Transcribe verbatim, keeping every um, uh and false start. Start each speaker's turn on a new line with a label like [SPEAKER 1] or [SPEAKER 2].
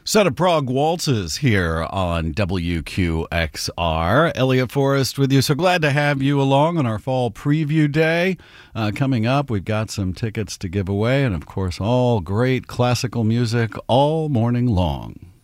[SPEAKER 1] Set of Prague Waltzes here on W Q X R. Elliot Forrest with you. So glad to have you along on our fall preview day. Uh, coming up, we've got some tickets to give away and, of course, all great classical music all morning long.